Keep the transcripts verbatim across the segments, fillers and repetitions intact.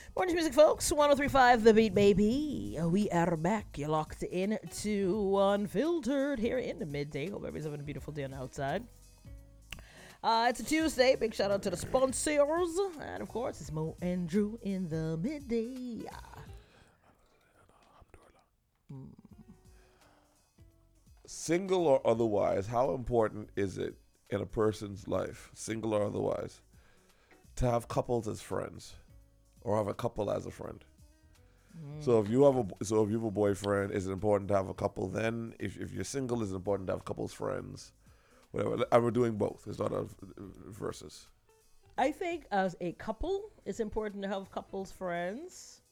Orange Music, folks. one oh three point five The Beat, baby. We are back. You're locked in to Unfiltered here in the midday. Hope everybody's having a beautiful day on the outside. Uh, it's a Tuesday. Big shout out to the sponsors. And, of course, it's Mo and Drew in the midday. Mm. Single or otherwise, how important is it in a person's life, single or otherwise, to have couples as friends? Or have a couple as a friend. Mm. So if you have a so if you have a boyfriend, is it important to have a couple then? If if you're single, is it important to have couples friends? Whatever. And we're doing both. It's not a versus. I think as a couple, it's important to have couples friends.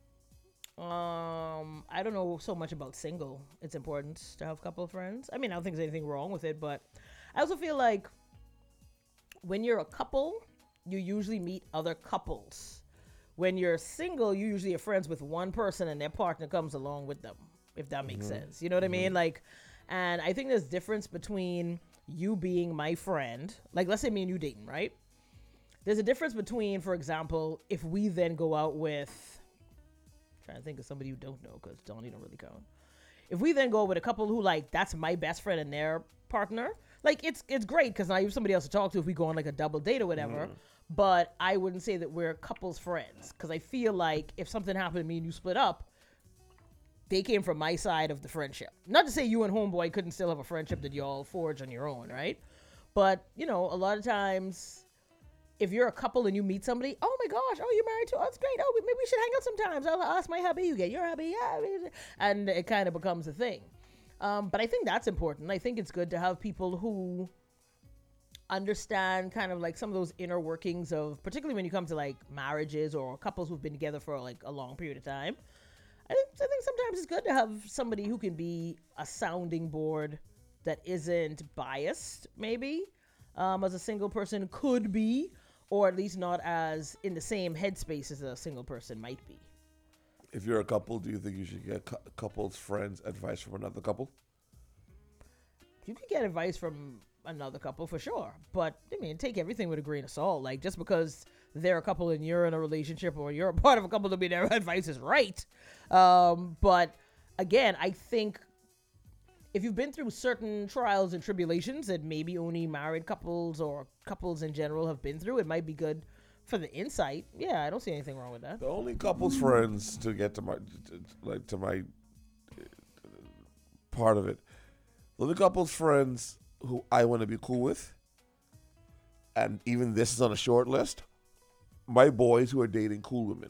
Um, I don't know so much about single. It's important to have couple friends. I mean, I don't think there's anything wrong with it, but I also feel like when you're a couple, you usually meet other couples. When you're single, you usually are friends with one person and their partner comes along with them, if that makes mm-hmm. sense. You know what mm-hmm. I mean? Like, and I think there's difference between you being my friend. Like, let's say me and you dating, right? There's a difference between, for example, if we then go out with, I'm trying to think of somebody you don't know because Donnie don't really count. If we then go with a couple who, like, that's my best friend and their partner, like, it's it's great because now you have somebody else to talk to if we go on, like, a double date or whatever. Mm. But I wouldn't say that we're couples friends because I feel like if something happened to me and you split up, they came from my side of the friendship. Not to say you and homeboy couldn't still have a friendship that y'all forge on your own, right? But, you know, a lot of times if you're a couple and you meet somebody, oh my gosh, oh, you're married too? Oh, that's great. Oh, maybe we should hang out sometimes. I'll ask my hubby, you get your hubby. Yeah. And it kind of becomes a thing. Um, but I think that's important. I think it's good to have people who understand kind of like some of those inner workings of, particularly when you come to like marriages or couples who've been together for like a long period of time. I think, I think sometimes it's good to have somebody who can be a sounding board that isn't biased, maybe, um, as a single person could be, or at least not as in the same headspace as a single person might be. If you're a couple, do you think you should get cu- couples, friends, advice from another couple? You could get advice from another couple for sure, but I mean, take everything with a grain of salt. Like, just because they're a couple and you're in a relationship or you're a part of a couple, to be their advice is right. Um, but again, I think if you've been through certain trials and tribulations that maybe only married couples or couples in general have been through, it might be good for the insight. Yeah, I don't see anything wrong with that. The only couples friends to get to my to, like to my uh, part of it, the only couples friends who I want to be cool with, and even this is on a short list, my boys who are dating cool women.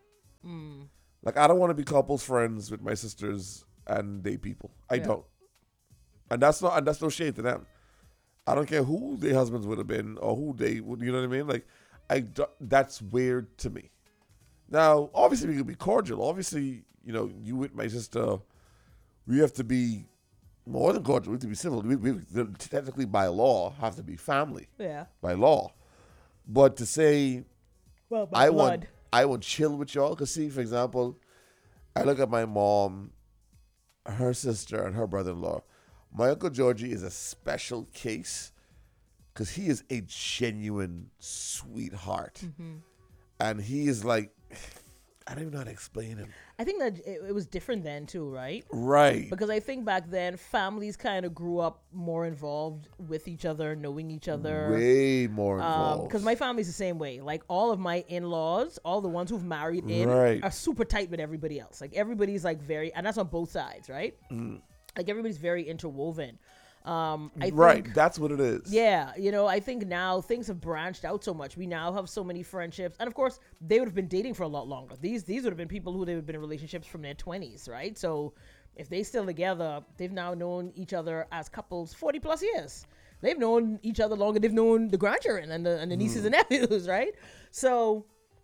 Mm. Like, I don't want to be couples friends with my sisters and they people. I yeah. don't. And that's not, and that's no shade to them. I don't care who their husbands would have been or who they would, you know what I mean? Like, I do, that's weird to me. Now, obviously we could be cordial. Obviously, you know, you with my sister, we have to be more than cordial. We have to be civil. We, we technically, by law, have to be family. Yeah. By law. But to say, well, by I blood. want, I would chill with y'all. Because, see, for example, I look at my mom, her sister, and her brother-in-law. My Uncle Georgie is a special case because he is a genuine sweetheart. Mm-hmm. And he is like, I don't even know how to explain him. I think that it, it was different then too, right? Right. Because I think back then families kind of grew up more involved with each other, knowing each other. Way more involved. Because um, my family's the same way. Like, all of my in-laws, all the ones who've married in, right. are super tight with everybody else. Like, everybody's like very, and that's on both sides, right? Mm. Like, everybody's very interwoven. Um, I right, think, that's what it is. Yeah, you know, I think now things have branched out so much. We now have so many friendships, and of course, they would have been dating for a lot longer. These these would have been people who they would have been in relationships from their twenties, right? So, if they still together, they've now known each other as couples forty plus years. They've known each other longer. They've known the grandchildren and the and the nieces mm. and nephews, right? So,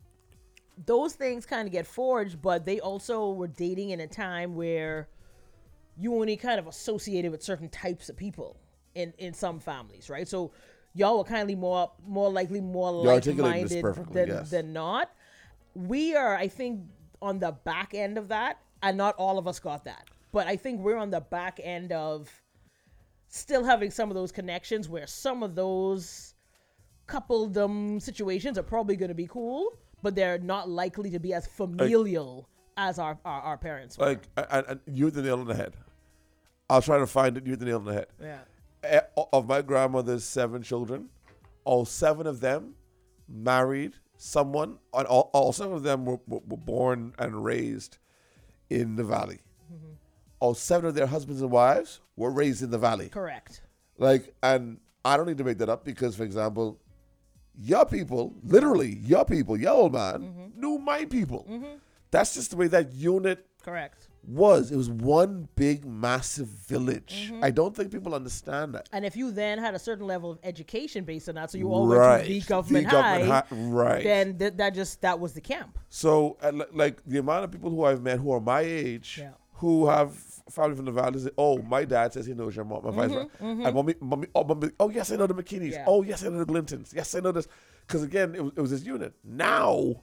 those things kind of get forged, but they also were dating in a time where you only kind of associated with certain types of people in, in some families, right? So y'all were kind of more more likely more like-minded than, yes. than not. We are, I think, on the back end of that, and not all of us got that. But I think we're on the back end of still having some of those connections where some of those coupledom situations are probably going to be cool, but they're not likely to be as familial like, as our, our, our parents were. Like, and, and you hit the nail on the head. I'll try to find it. You hit the nail on the head. Yeah. Of my grandmother's seven children, all seven of them married someone, and all, all seven of them were, were, were born and raised in the valley. Mm-hmm. All seven of their husbands and wives were raised in the valley. Correct. Like, and I don't need to make that up because, for example, your people, literally your people, your old man, mm-hmm. knew my people. Mm-hmm. That's just the way that unit Correct. was. It was one big, massive village. Mm-hmm. I don't think people understand that. And if you then had a certain level of education based on that, so you all went right. to the government, the government high, high, right? Then th- that just that was the camp. So, uh, like the amount of people who I've met who are my age, yeah. who have family from the valley, say, "Oh, my dad says he knows your mom, my mm-hmm, vice mm-hmm. and mommy, mommy, oh, mommy, oh yes, I know the McKinneys. Yeah. Oh yes, I know the Glintons. Yes, I know this." Because again, it was, it was this unit. Now,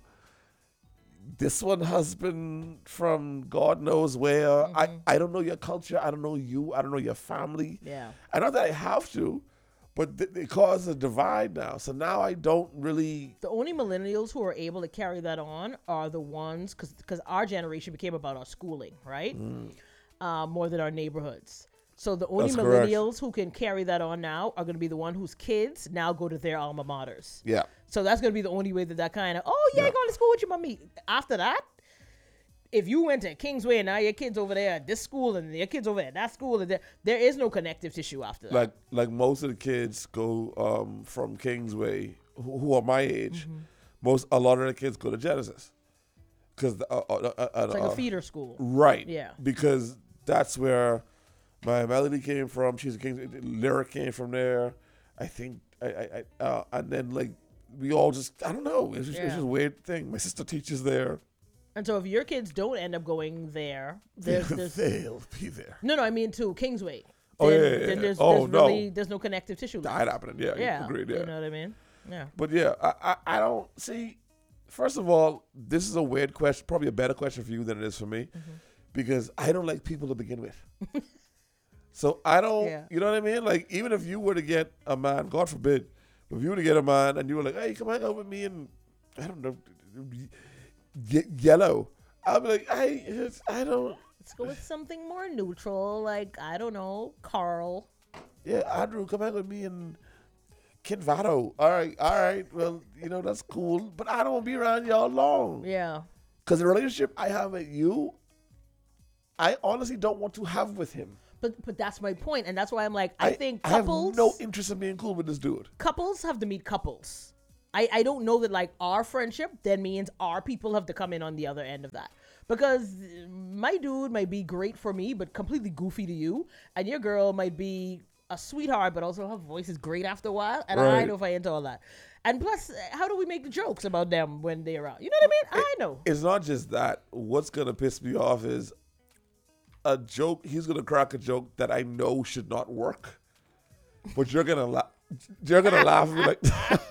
this one husband from God knows where. Mm-hmm. I, I don't know your culture. I don't know you. I don't know your family. Yeah. I know that I have to, but th- it caused a divide now. So now I don't really. The only millennials who are able to carry that on are the ones, because because our generation became about our schooling, right? Mm. Uh, more than our neighborhoods. So the only That's millennials correct. who can carry that on now are going to be the one whose kids now go to their alma maters. Yeah. So that's going to be the only way that that kind of, oh, yeah, yeah. you're going to school with your mommy. After that, if you went to Kingsway and now your kids over there at this school and your kids over at that school, and there, there is no connective tissue after that. Like like most of the kids go um, from Kingsway, who, who are my age, mm-hmm. most a lot of the kids go to Genesis. Cause the, uh, uh, uh, it's like uh, a feeder school. Right. Yeah. Because that's where my melody came from. She's a Kingsway. Lyric came from there. I think, I, I, I uh, and then like, we all just, I don't know. It's just, yeah. it's just a weird thing. My sister teaches there. And so if your kids don't end up going there, there's, there's they'll be there. No, no, I mean to Kingsway. Oh, then, yeah, yeah, yeah. Then there's, oh, there's no. really, there's no connective tissue left. That happening, yeah. Yeah, agreed, yeah. You know what I mean? Yeah. But yeah, I, I, I don't, see, first of all, this is a weird question, probably a better question for you than it is for me, mm-hmm. because I don't like people to begin with. So I don't, yeah. you know what I mean? Like, even if you were to get a man, God forbid, but if you were to get a man and you were like, hey, come hang out with me and, I don't know, get yellow, I'll be like, I, it's, I don't. Let's go with something more neutral, like, I don't know, Carl. Yeah, Andrew, come hang with me and Kid Vado. All right, all right, well, you know, that's cool, but I don't want to be around y'all long. Yeah. Because the relationship I have with you, I honestly don't want to have with him. But but that's my point, and that's why I'm like, I, I think couples. I have no interest in being cool with this dude. Couples have to meet couples. I, I don't know that like our friendship then means our people have to come in on the other end of that. Because my dude might be great for me, but completely goofy to you, and your girl might be a sweetheart, but also her voice is great after a while, and right. I know if I into all that. And plus, how do we make the jokes about them when they're around? You know what I mean? It, I know. It's not just that. What's gonna piss me off is a joke. He's gonna crack a joke that I know should not work, but you're gonna laugh. You're gonna laugh and be like,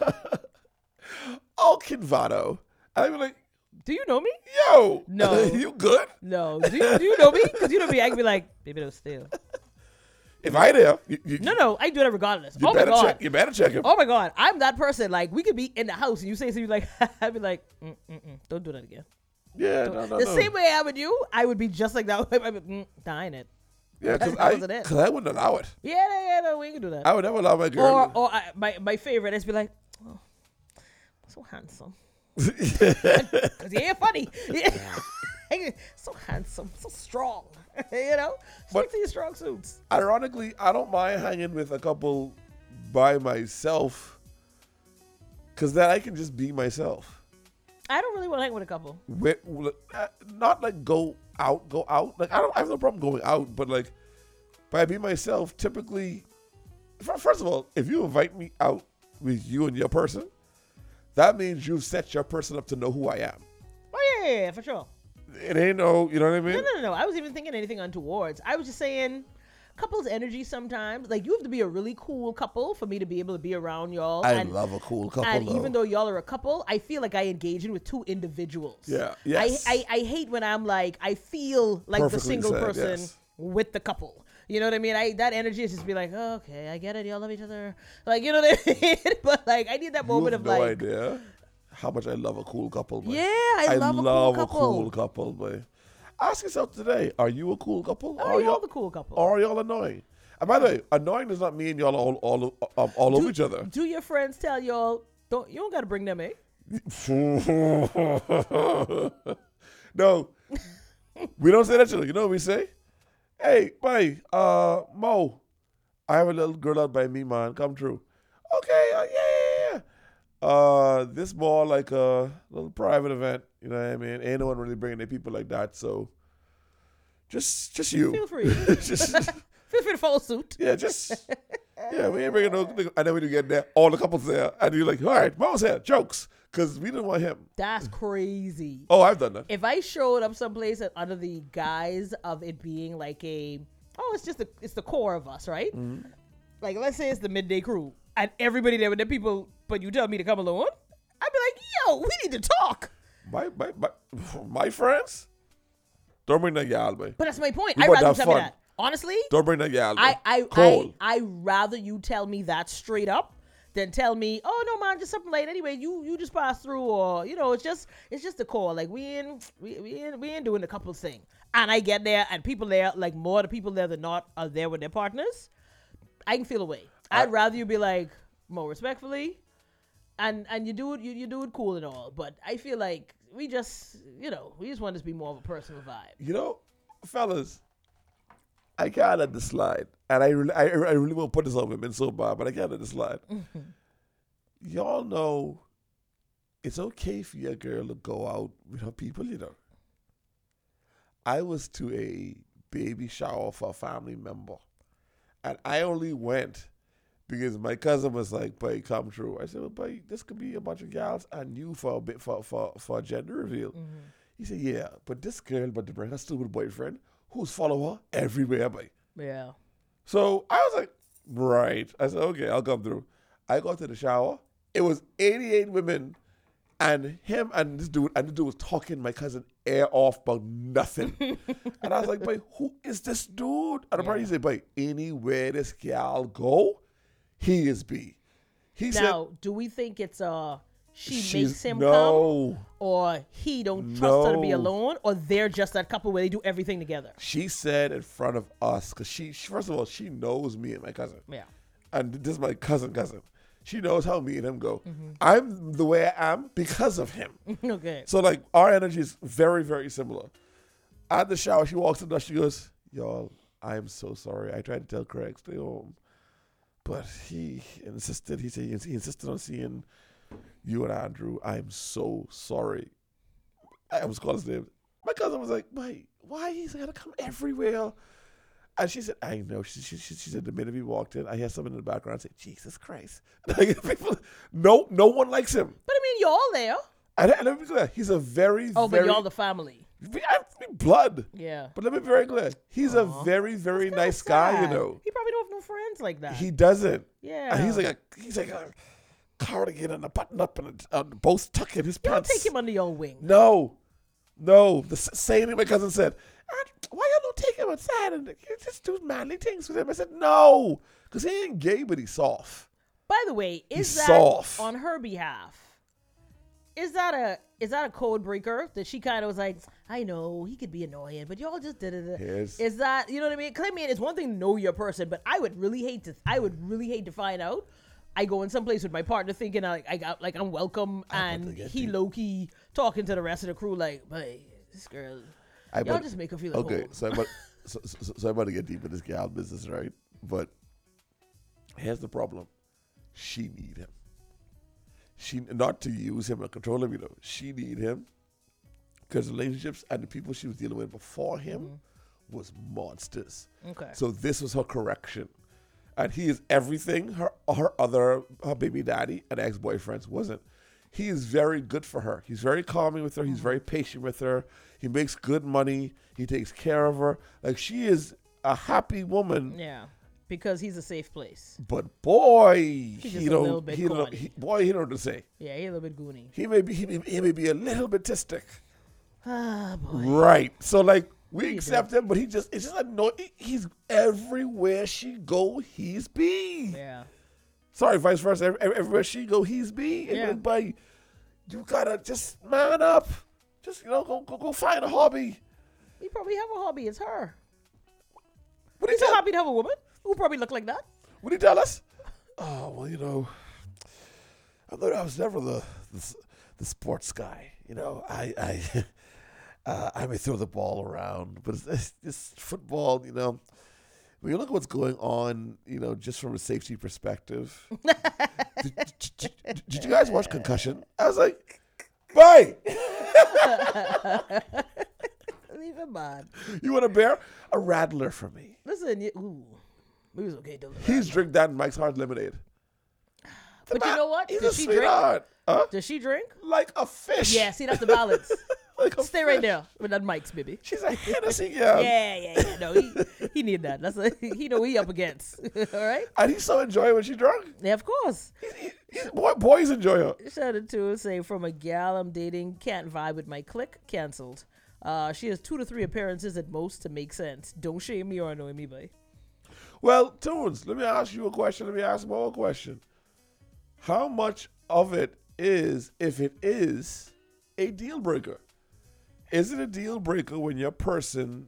"Oh, Kid Vado," and I'm like, "Do you know me? Yo, no, you good? No, do you, do you know me? Because you know me, I can be like, baby, don't steal." If I there, you, you, no, no, I do that regardless. You oh better my God. check. You better check him. Oh my God, I'm that person. Like we could be in the house and you say something like, I'd be like, mm, mm, mm, "Don't do that again." Yeah, no, no, the no. same way I would you, I would be just like that. I'd be mm, dying it. Yeah, because I, cause I wouldn't allow it. Yeah, yeah, yeah, no, we can do that. I would never allow my girl. Or, or I, my my favorite is be like, oh, so handsome. Because he ain't funny. So handsome, so strong. You know, stick to your strong suits. Ironically, I don't mind hanging with a couple by myself, because then I can just be myself. I don't really want to hang with a couple. With, uh, not like go out, go out. Like I don't I have no problem going out, but like by be myself, typically, first of all, if you invite me out with you and your person, that means you've set your person up to know who I am. Oh yeah, yeah, yeah, for sure. It ain't no, you know what I mean? No, no, no, no. I was even thinking anything untowards. I was just saying, couples energy sometimes. Like you have to be a really cool couple for me to be able to be around y'all. I and, love a cool couple. And though. even though y'all are a couple, I feel like I engage in with two individuals. Yeah. Yes. I, I, I hate when I'm like I feel like Perfectly the single said, person yes. with the couple. You know what I mean? I that energy is just be like, oh, okay, I get it. Y'all love each other. Like, you know what I mean? But like, I need that You moment have of no like, idea how much I love a cool couple, boy. yeah, I, I love, love a cool couple. cool couple, boy. Ask yourself today, are you a cool couple? Oh, or y'all y'all the cool couple. Or are y'all annoying? And by the way, annoying does not mean y'all all all um, all do, over each other. Do your friends tell y'all, don't you don't got to bring them in? No, we don't say that shit. You know what we say? Hey, bye, uh, Mo, I have a little girl out by me, man. Come through. Okay, uh, yeah, yeah, yeah. Uh, this more like a little private event. You know what I mean? Ain't no one really bringing their people like that. So, just, just you. Feel free. just, Feel free to follow suit. yeah, just, yeah. We ain't bringing no. And then when you get there, all the couples there, and you're like, all right, Mo's here, jokes, because we didn't want him. That's crazy. Oh, I've done that. If I showed up someplace under the guise of it being like a, oh, it's just the it's the core of us, right? Mm-hmm. Like, let's say it's the midday crew, and everybody there with the people, but you tell me to come alone, I'd be like, yo, we need to talk. My, my, my, my friends, don't bring that gal, boy. But that's my point. We I'd about rather to you tell have me fun. that. Honestly, Don't bring that gal, boy. I I, I Cold. I rather you tell me that straight up than tell me, oh no, man, just something late. Anyway, you you just pass through, or you know, it's just it's just a call. Like we ain't we we ain't, we ain't doing the couples thing. And I get there, and people there, like more of the people there than not, are there with their partners. I can feel away. I- I'd rather you be like more respectfully, and and you do it you, you do it cool and all. But I feel like we just you know we just want this to be more of a personal vibe. You know, fellas, I can't let this slide. And I really, I, I really won't put this on women so bad, but I can't let this slide. Y'all know it's okay for your girl to go out with her people, you know. I was to a baby shower for a family member, and I only went because my cousin was like, "Boy, come through." I said, "Well, boy, this could be a bunch of gals and you for a bit for for for a gender reveal." Mm-hmm. He said, "Yeah, but this girl, but to bring her stupid boyfriend, who's follow her everywhere, boy." Yeah. So I was like, "Right." I said, "Okay, I'll come through." I got to the shower. It was eighty-eight women, and him and this dude, and the dude was talking my cousin air off about nothing. And I was like, "Boy, who is this dude?" And the party said, "Boy, anywhere this gal go, he is B." He Now, said, do we think it's uh she She's- makes him no. come, or he don't trust her to be No. alone, or they're just that couple where they do everything together? She said in front of us, because she, she, first of all, she knows me and my cousin. Yeah. And this is my cousin, cousin. She knows how me and him go. Mm-hmm. I'm the way I am because of him. Okay. So, like, our energy is very, very similar. At the shower, she walks in the door, she goes, "Y'all, I'm so sorry. I tried to tell Craig, stay home. But he insisted, he said he insisted on seeing you and Andrew. I'm so sorry." I was calling his name. My cousin was like, "Wait, why he's got to come everywhere?" And she said, "I know." She, she, she, she said the minute we walked in, I hear someone in the background say, "Jesus Christ." Like, people, no, no one likes him. But I mean, you're all there. And, and let me be clear, he's a very, Oh, very... but y'all the family. we have blood. Yeah. But let me be very clear. He's a very, very That's kinda nice guy, you sad. know. He probably don't have no friends like that. He doesn't. yeah. And he's like a, he's like a cardigan and a button up and a, uh, both tucked in his Y'all pants. take him under your wing. No, no. The s- same thing my cousin said. "Ah, why y'all don't take him outside and you just do manly things with him?" I said, "No, because he ain't gay, but he's soft." By the way, is He's that soft. on her behalf? Is that a is that a code breaker that she kind of was like, I know he could be annoying, but y'all just did it. Yes. Is that, you know what I mean? Because I mean, it's one thing to know your person, but I would really hate to. I would really hate to find out. I go in someplace with my partner thinking like I got like I'm welcome, I and bet they get he you. low key talking to the rest of the crew like, "Hey, this girl, I y'all bet- just make her feel at Okay, home." so I'm about, so, so, so I'm about to get deep in this gal business, right? But here's the problem: she need him. She not to use him or control him, you know. She need him because relationships and the people she was dealing with before him was monsters. Okay. So this was her correction, and he is everything her her other her baby daddy and ex boyfriends wasn't. He is very good for her. He's very calming with her. He's very patient with her. He makes good money. He takes care of her. Like, she is a happy woman. Yeah, because he's a safe place. But boy, just he a don't. little bit he don't. corny. He, boy, he don't know what to say. Yeah, he's a little bit goony. He may be. He may, he may be a little bit tistic. Ah, boy. Right. So, like, We you accept him, but he just it's just annoying. He's everywhere she go, he's be. Yeah. Sorry, vice versa. Every- every- Everywhere she go, he's be. And Yeah. then, by you gotta just man up. Just you know, go go, go find a hobby. You probably have a hobby. It's her. What do you He's so tell? happy to have a woman who probably look like that. What do you tell us? Oh well, you know, I thought I was never the the, the sports guy. You know, I I uh, I may throw the ball around, but it's, it's, it's football. You know, when you look at what's going on, you know, just from a safety perspective. did, did, did, did you guys watch Concussion? I was like, bye. Leave him on. You want a bear? A rattler for me. Listen, you, ooh, we was okay. Don't He's drink that in Mike's Hard Lemonade. The But you man- know what? He's Does a she drink? sweetheart. Huh? Does she drink? Like a fish. Yeah, see, that's the balance. Like a Stay right fish. there with that Mike's, baby. She's a Hennessy girl. Yeah, yeah, yeah. No, he he need that. That's a, he know what he up against. All right. And he's so enjoying when she drunk. Yeah, of course. He, he, he, boy, boys enjoy her. Shout out to say from a gal I'm dating, can't vibe with my clique, cancelled. Uh, she has two to three appearances at most to make sense. Don't shame me or annoy me, boy. Well, Tunes, let me ask you a question. Let me ask Mo a question. How much of it is, if it is, a deal breaker? Is it a deal breaker when your person,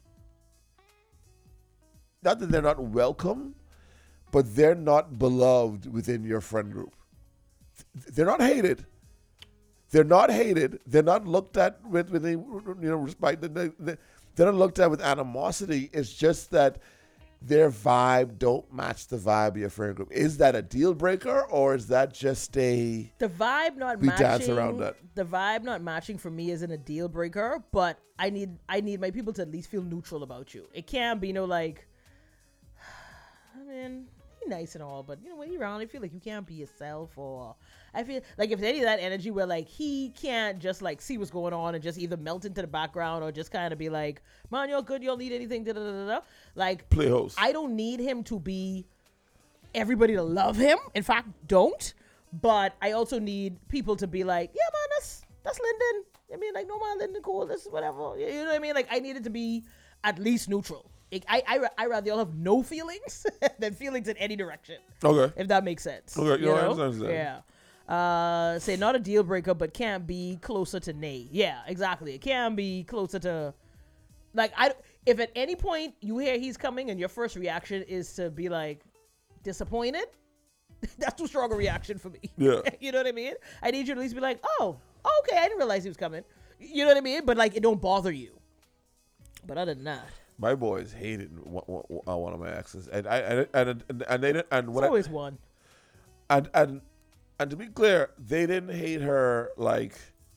not that they're not welcome, but they're not beloved within your friend group? They're not hated. They're not hated. They're not looked at with, with you know, respect. They, they, they're not looked at with animosity. It's just that their vibe don't match the vibe of your friend group. Is that a deal breaker, or is that just a The vibe not we matching. dance around that? The vibe not matching for me isn't a deal breaker, but I need I need my people to at least feel neutral about you. It can't be no like, I mean, he nice and all, but you know when you're around, I feel like you can't be yourself, or I feel like if any of that energy where like he can't just like see what's going on and just either melt into the background or just kind of be like, man, you're good, you don't need anything, da da da da. Like play host? I don't need him to be everybody to love him. In fact, don't. But I also need people to be like, yeah, man, that's that's Lyndon. I mean, like, no, man, Lyndon, cool. This is whatever. You know what I mean? Like, I need it to be at least neutral. Like, I I ra- I rather y'all have no feelings than feelings in any direction. Okay. If that makes sense. Okay, you know, I understand. Yeah. Uh, say not a deal breaker, but can't be closer to nay. Yeah, exactly. It can be closer to, like, I. If at any point you hear he's coming and your first reaction is to be like disappointed, that's too strong a reaction for me. Yeah. You know what I mean? I need you to at least be like, oh, okay, I didn't realize he was coming. You know what I mean? But like, it don't bother you. But other than that, My boys hated one, one, one of my exes, and I and and and, and they didn't, and it's what I, always one. and and and to be clear, they didn't hate her like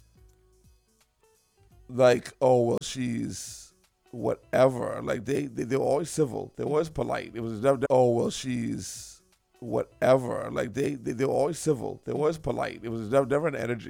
like oh well she's whatever. Like they they, they were always civil. They were always polite. It was never oh well she's whatever. Like they they, they were always civil. They were always polite. It was never, never an energy.